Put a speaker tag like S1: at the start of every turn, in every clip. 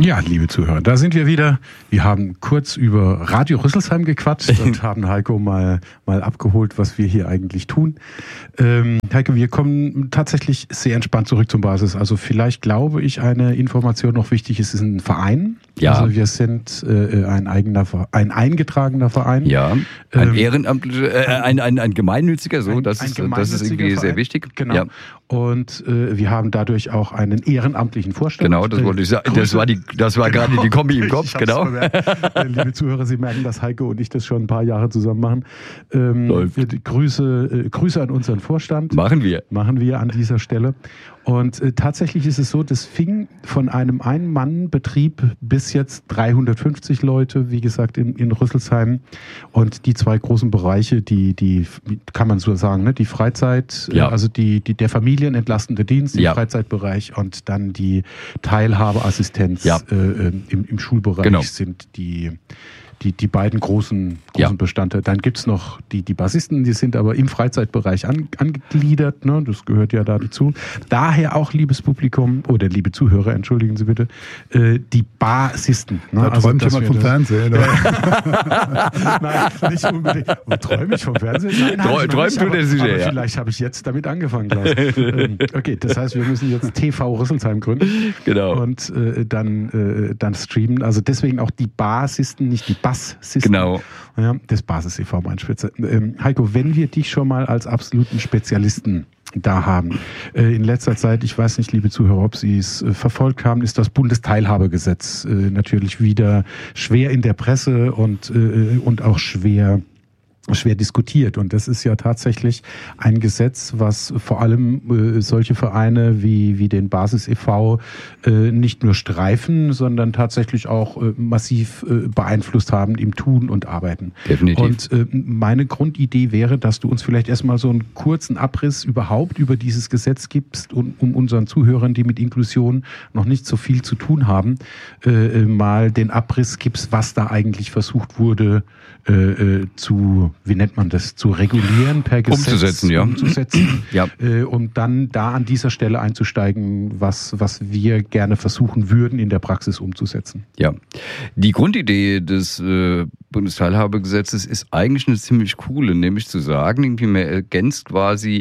S1: Ja, liebe Zuhörer, da sind wir wieder. Wir haben kurz über Radio Rüsselsheim gequatscht und haben Heiko mal abgeholt, was wir hier eigentlich tun. Heiko, wir kommen tatsächlich sehr entspannt zurück zum Basis. Also vielleicht, glaube ich, eine Information noch wichtig ist, es ist ein Verein.
S2: Ja.
S1: Also wir sind ein eingetragener Verein.
S2: Ja, ein ehrenamtlicher, ein gemeinnütziger, so, das ist irgendwie sehr wichtig.
S1: Genau.
S2: Ja.
S1: Und wir haben dadurch auch einen ehrenamtlichen Vorstand.
S2: Genau, das wollte ich sagen. Das war gerade die Kombi im Kopf, genau.
S1: Liebe Zuhörer, Sie merken, dass Heiko und ich das schon ein paar Jahre zusammen machen. Grüße an unseren Vorstand.
S2: Machen wir
S1: an dieser Stelle. Und tatsächlich ist es so, das fing von einem Ein-Mann-Betrieb bis jetzt 350 Leute, wie gesagt, in Rüsselsheim. Und die zwei großen Bereiche, die kann man so sagen, ne? Die Freizeit, also der familienentlastende Dienst, im Freizeitbereich und dann die Teilhabeassistenz im Schulbereich sind die beiden großen Bestandteile. Dann gibt's noch die Bassisten, die sind aber im Freizeitbereich angegliedert, ne? Das gehört ja da dazu. Daher auch, liebes Publikum, oder liebe Zuhörer, entschuldigen Sie bitte, die Bassisten. Ne?
S3: Da träumt jemand vom Fernsehen.
S1: Nein, nicht unbedingt. Träume ich vom Fernsehen? Nein,
S2: träumt du der sicher,
S1: aber vielleicht habe ich jetzt damit angefangen, Klaus. Okay, das heißt, wir müssen jetzt TV Rüsselsheim gründen.
S2: Genau.
S1: Und dann streamen. Also deswegen auch die Bassisten, nicht die Bassisten.
S2: Genau.
S1: Ja, des Basis e.V. mein Spitze. Heiko, wenn wir dich schon mal als absoluten Spezialisten da haben. In letzter Zeit, ich weiß nicht, liebe Zuhörer, ob Sie es verfolgt haben, ist das Bundesteilhabegesetz natürlich wieder schwer in der Presse und auch schwer diskutiert. Und das ist ja tatsächlich ein Gesetz, was vor allem solche Vereine wie den Basis e.V. Nicht nur streifen, sondern tatsächlich auch massiv beeinflusst haben im Tun und Arbeiten.
S2: Definitiv.
S1: Und meine Grundidee wäre, dass du uns vielleicht erstmal so einen kurzen Abriss überhaupt über dieses Gesetz gibst, um unseren Zuhörern, die mit Inklusion noch nicht so viel zu tun haben, mal den Abriss gibst, was da eigentlich versucht wurde wie nennt man das, zu regulieren per Gesetz. Umzusetzen, um dann da an dieser Stelle einzusteigen, was wir gerne versuchen würden, in der Praxis umzusetzen.
S2: Ja, die Grundidee des Bundesteilhabegesetzes ist eigentlich eine ziemlich coole, nämlich zu sagen, irgendwie man ergänzt quasi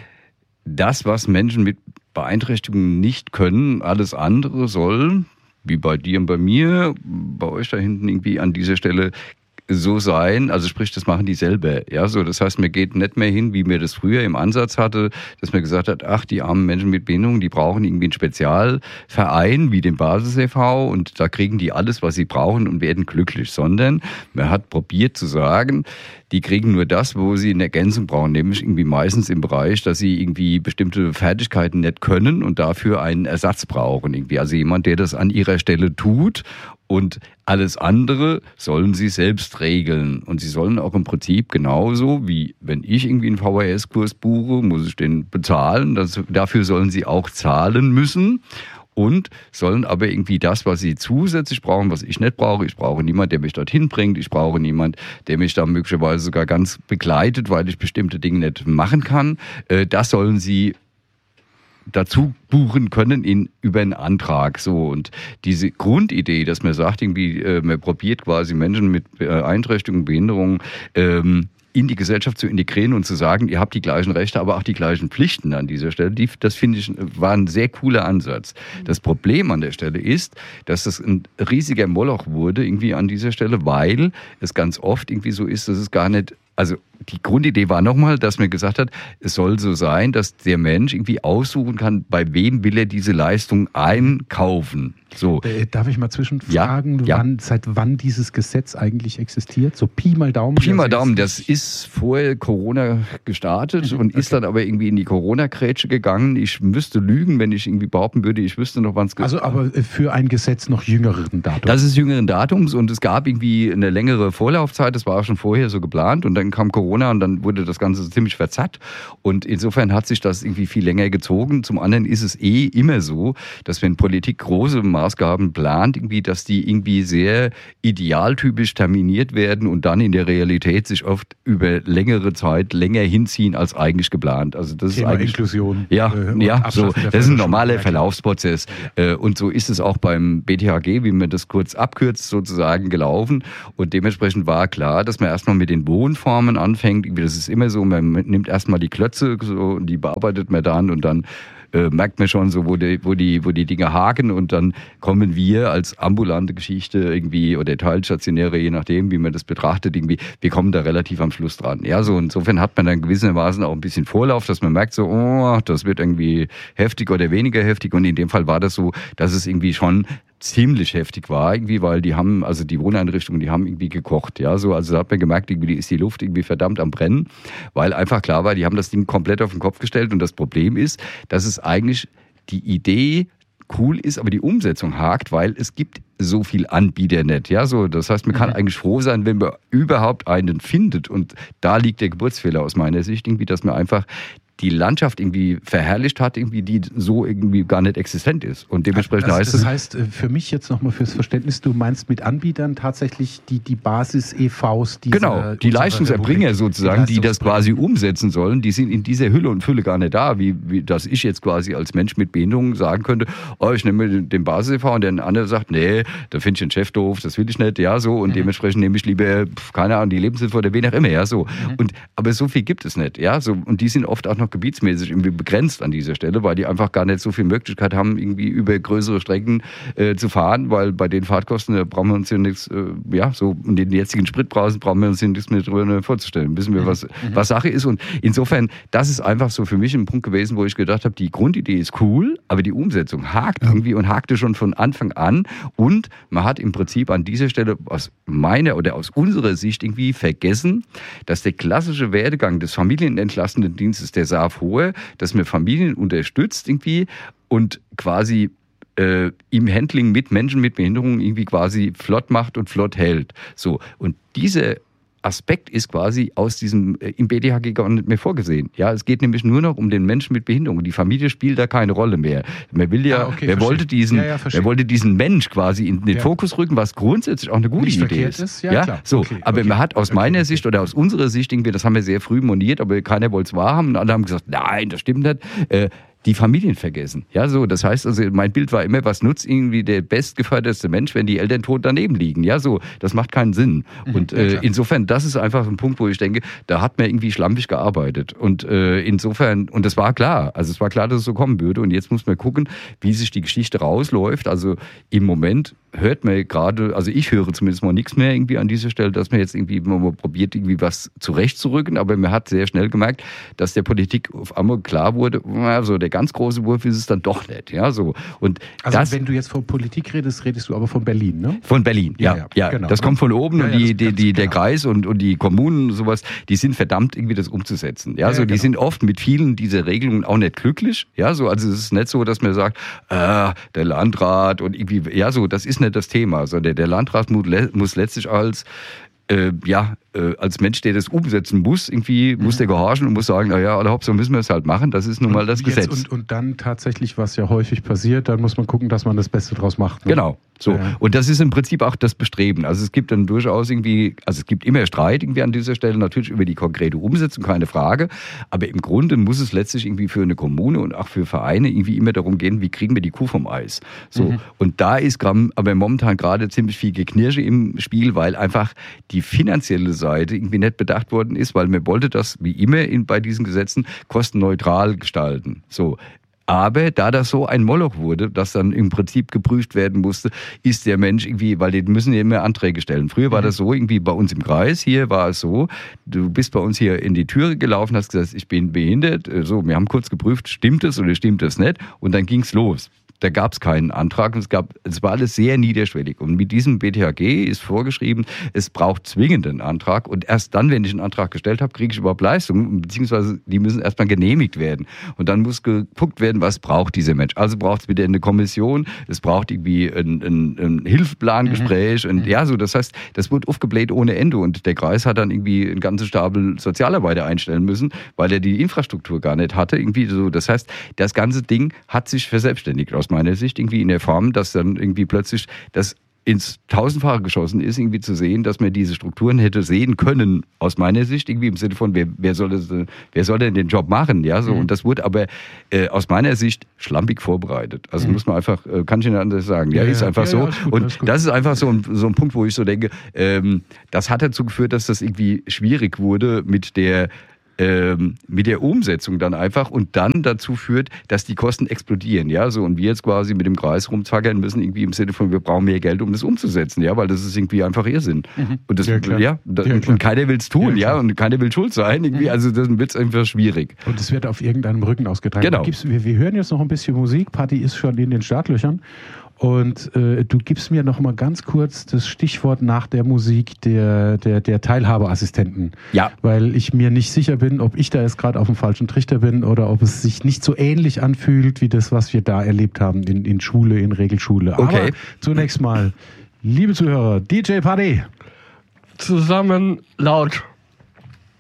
S2: das, was Menschen mit Beeinträchtigungen nicht können, alles andere soll, wie bei dir und bei mir, bei euch da hinten irgendwie an dieser Stelle so sein, also sprich, das machen die selber. Ja, so, das heißt, man geht nicht mehr hin, wie mir das früher im Ansatz hatte, dass man gesagt hat, ach, die armen Menschen mit Behinderung, die brauchen irgendwie einen Spezialverein wie den Basis e.V. und da kriegen die alles, was sie brauchen und werden glücklich, sondern man hat probiert zu sagen, die kriegen nur das, wo sie eine Ergänzung brauchen, nämlich irgendwie meistens im Bereich, dass sie irgendwie bestimmte Fertigkeiten nicht können und dafür einen Ersatz brauchen. Irgendwie. Also jemand, der das an ihrer Stelle tut und alles andere sollen sie selbst regeln. Und sie sollen auch im Prinzip genauso wie wenn ich irgendwie einen VHS-Kurs buche, muss ich den bezahlen. Dafür sollen sie auch zahlen müssen. Und sollen aber irgendwie das, was sie zusätzlich brauchen, was ich nicht brauche. Ich brauche niemanden, der mich dorthin bringt. Ich brauche niemanden, der mich da möglicherweise sogar ganz begleitet, weil ich bestimmte Dinge nicht machen kann. Das sollen sie dazu buchen können über einen Antrag. So, und diese Grundidee, dass man sagt, irgendwie, man probiert quasi Menschen mit Beeinträchtigungen, Behinderungen, in die Gesellschaft zu integrieren und zu sagen, ihr habt die gleichen Rechte, aber auch die gleichen Pflichten an dieser Stelle. Das finde ich, war ein sehr cooler Ansatz. Das Problem an der Stelle ist, dass es ein riesiger Moloch wurde irgendwie an dieser Stelle, weil es ganz oft irgendwie so ist, dass es gar nicht, also die Grundidee war nochmal, dass man gesagt hat, es soll so sein, dass der Mensch irgendwie aussuchen kann, bei wem will er diese Leistung einkaufen. So.
S1: Darf ich mal zwischenfragen, seit wann dieses Gesetz eigentlich existiert? So Pi mal Daumen?
S2: Pi mal Daumen, das ist vorher Corona gestartet und ist dann aber irgendwie in die Corona-Grätsche gegangen. Ich müsste lügen, wenn ich irgendwie behaupten würde, ich wüsste noch, wann es
S1: Also aber für ein Gesetz noch jüngeren Datums?
S2: Das ist jüngeren Datums und es gab irgendwie eine längere Vorlaufzeit, das war auch schon vorher so geplant und dann kam Corona und dann wurde das Ganze ziemlich verzerrt und insofern hat sich das irgendwie viel länger gezogen. Zum anderen ist es immer so, dass wenn Politik große Maßgaben plant, irgendwie, dass die irgendwie sehr idealtypisch terminiert werden und dann in der Realität sich oft über längere Zeit länger hinziehen als eigentlich geplant. Also das
S1: Thema
S2: ist eigentlich
S1: Inklusion.
S2: So, das ist ein normaler Verlaufsprozess. Ja. Und so ist es auch beim BTHG, wie man das kurz abkürzt, sozusagen gelaufen. Und dementsprechend war klar, dass man erstmal mit den Wohnformen anfängt. Das ist immer so, man nimmt erstmal die Klötze, so, die bearbeitet man dann und dann merkt man schon so, wo die Dinge haken und dann kommen wir als ambulante Geschichte irgendwie oder teilstationäre, je nachdem, wie man das betrachtet, irgendwie, wir kommen da relativ am Schluss dran. Ja, so insofern hat man dann gewissermaßen auch ein bisschen Vorlauf, dass man merkt so, oh, das wird irgendwie heftig oder weniger heftig und in dem Fall war das so, dass es irgendwie schon ziemlich heftig war irgendwie, weil die haben, also die Wohneinrichtungen, die haben irgendwie gekocht, ja, so, also da hat man gemerkt, irgendwie ist die Luft irgendwie verdammt am Brennen, weil einfach klar war, die haben das Ding komplett auf den Kopf gestellt und das Problem ist, dass es eigentlich die Idee cool ist, aber die Umsetzung hakt, weil es gibt so viel Anbieter nicht, ja, so, das heißt, man kann eigentlich froh sein, wenn man überhaupt einen findet und da liegt der Geburtsfehler aus meiner Sicht irgendwie, dass man einfach die Landschaft irgendwie verherrlicht hat, irgendwie, die so irgendwie gar nicht existent ist. Und dementsprechend heißt es...
S1: Das heißt, für mich jetzt nochmal fürs Verständnis, du meinst mit Anbietern tatsächlich die Basis-EVs,
S2: genau, die Leistungserbringer sozusagen, die das quasi umsetzen sollen, die sind in dieser Hülle und Fülle gar nicht da, wie dass ich jetzt quasi als Mensch mit Behinderung sagen könnte, oh, ich nehme den Basis-EV und der andere sagt, nee, da finde ich den Chef doof, das will ich nicht, ja, so, und dementsprechend nehme ich lieber, keine Ahnung, die Lebenshilfe oder wen auch immer, ja, so. Aber so viel gibt es nicht, ja, so, und die sind oft auch noch gebietsmäßig irgendwie begrenzt an dieser Stelle, weil die einfach gar nicht so viel Möglichkeit haben, irgendwie über größere Strecken zu fahren, weil bei den Fahrtkosten, da brauchen wir uns ja nichts, so in den jetzigen Spritpreisen brauchen wir uns ja nichts mehr drüber vorzustellen. Wissen wir, was Sache ist, und insofern, das ist einfach so für mich ein Punkt gewesen, wo ich gedacht habe, die Grundidee ist cool, aber die Umsetzung hakt irgendwie und hakte schon von Anfang an, und man hat im Prinzip an dieser Stelle aus meiner oder aus unserer Sicht irgendwie vergessen, dass der klassische Werdegang des familienentlastenden Dienstes, der SAF Hohe, dass man Familien unterstützt irgendwie und quasi im Handling mit Menschen mit Behinderungen irgendwie quasi flott macht und flott hält. So, und dieser Aspekt ist quasi aus diesem im BTHG gar nicht mehr vorgesehen. Ja, es geht nämlich nur noch um den Menschen mit Behinderung. Die Familie spielt da keine Rolle mehr. Man will wer wollte diesen Mensch quasi in den Fokus rücken, was grundsätzlich auch eine gute Idee ist. Ja, klar. So, aber man hat aus meiner Sicht oder aus unserer Sicht irgendwie, das haben wir sehr früh moniert, aber keiner wollte es wahrhaben, und alle haben gesagt, nein, das stimmt nicht. Die Familien vergessen. Ja, so, das heißt, also mein Bild war immer, was nutzt irgendwie der bestgeförderste Mensch, wenn die Eltern tot daneben liegen? Ja, so, das macht keinen Sinn. Und insofern, das ist einfach ein Punkt, wo ich denke, da hat man irgendwie schlampig gearbeitet. Und insofern, und das war klar, also es war klar, dass es so kommen würde. Und jetzt muss man gucken, wie sich die Geschichte rausläuft. Also im Moment hört man gerade, also ich höre zumindest mal nichts mehr irgendwie an dieser Stelle, dass man jetzt irgendwie mal probiert, irgendwie was zurechtzurücken. Aber man hat sehr schnell gemerkt, dass der Politik auf einmal klar wurde, also der ganz große Wurf ist es dann doch nicht. Ja, so. Und
S1: also wenn du jetzt von Politik redest du aber von Berlin, ne?
S2: Von Berlin, ja. Genau. Das kommt von oben, und der Kreis und die Kommunen und sowas, die sind verdammt irgendwie das umzusetzen. Ja, so, die sind oft mit vielen dieser Regelungen auch nicht glücklich. Ja, so, also es ist nicht so, dass man sagt, der Landrat und irgendwie, ja, so, das ist nicht das Thema, sondern der Landrat muss letztlich als Mensch, der das umsetzen muss, irgendwie muss der gehorchen und muss sagen, naja, allerhaupt, so müssen wir es halt machen, das ist nun mal das Gesetz.
S1: Und dann tatsächlich, was ja häufig passiert, dann muss man gucken, dass man das Beste draus macht. Ne?
S2: Genau. So. Ja. Und das ist im Prinzip auch das Bestreben. Also es gibt dann durchaus irgendwie, also es gibt immer Streit irgendwie an dieser Stelle, natürlich über die konkrete Umsetzung, keine Frage. Aber im Grunde muss es letztlich irgendwie für eine Kommune und auch für Vereine irgendwie immer darum gehen, wie kriegen wir die Kuh vom Eis. So. Und da ist aber momentan gerade ziemlich viel Geknirsche im Spiel, weil einfach die finanzielle Seite irgendwie nicht bedacht worden ist, weil man wollte das, wie immer bei diesen Gesetzen, kostenneutral gestalten. So. Aber da das so ein Moloch wurde, dass dann im Prinzip geprüft werden musste, ist der Mensch irgendwie, weil die müssen ja immer Anträge stellen. Früher war das so, irgendwie bei uns im Kreis, hier war es so, du bist bei uns hier in die Türe gelaufen, hast gesagt, ich bin behindert, so, wir haben kurz geprüft, stimmt es oder stimmt es nicht, und dann ging's los. Da gab es keinen Antrag, und es war alles sehr niederschwellig. Und mit diesem BTHG ist vorgeschrieben, es braucht zwingend einen Antrag, und erst dann, wenn ich einen Antrag gestellt habe, kriege ich überhaupt Leistungen, beziehungsweise die müssen erstmal genehmigt werden. Und dann muss geguckt werden, was braucht dieser Mensch. Also braucht es wieder eine Kommission, es braucht irgendwie ein Hilfsplangespräch, und ja, so, das heißt, das wird aufgebläht ohne Ende, und der Kreis hat dann irgendwie einen ganzen Stapel Sozialarbeiter einstellen müssen, weil er die Infrastruktur gar nicht hatte, irgendwie so. Das heißt, das ganze Ding hat sich verselbstständigt aus meiner Sicht irgendwie in der Form, dass dann irgendwie plötzlich das ins Tausendfache geschossen ist, irgendwie zu sehen, dass man diese Strukturen hätte sehen können, aus meiner Sicht, irgendwie im Sinne von, wer soll denn den Job machen, ja, so, und das wurde aber aus meiner Sicht schlampig vorbereitet. Also muss man einfach, kann ich nicht anders sagen, ja, ist einfach so. Gut, und das ist einfach so ein Punkt, wo ich so denke, das hat dazu geführt, dass das irgendwie schwierig wurde mit der Umsetzung dann einfach und dann dazu führt, dass die Kosten explodieren, ja, so, und wir jetzt quasi mit dem Kreis rumzackern müssen, irgendwie im Sinne von, wir brauchen mehr Geld, um das umzusetzen, ja, weil das ist irgendwie einfach Irrsinn. Und das, und keiner will es tun, ja, und keiner will schuld sein, irgendwie, also dann wird es einfach schwierig.
S1: Und es wird auf irgendeinem Rücken ausgetragen.
S2: Genau.
S1: Wir hören jetzt noch ein bisschen Musik, Party ist schon in den Startlöchern. Und du gibst mir noch mal ganz kurz das Stichwort nach der Musik der Teilhabeassistenten.
S2: Ja.
S1: Weil ich mir nicht sicher bin, ob ich da jetzt gerade auf dem falschen Trichter bin oder ob es sich nicht so ähnlich anfühlt wie das, was wir da erlebt haben in Schule, in Regelschule.
S2: Okay.
S1: Aber zunächst mal, liebe Zuhörer, DJ Party.
S3: Zusammen laut.